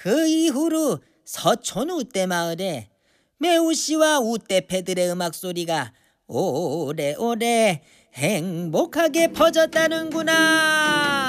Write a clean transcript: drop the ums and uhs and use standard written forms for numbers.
그 이후로 서촌 우대 마을에 매우씨와 우대패들의 음악 소리가 오래오래 행복하게 퍼졌다는구나.